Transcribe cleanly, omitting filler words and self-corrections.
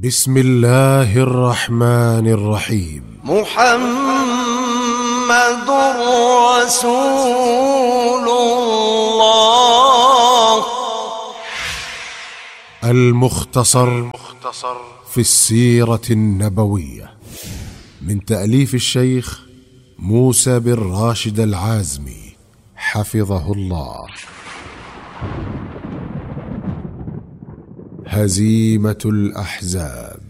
بسم الله الرحمن الرحيم. محمد رسول الله. المختصر في السيرة النبوية من تأليف الشيخ موسى بن راشد العازمي حفظه الله. هزيمة الأحزاب.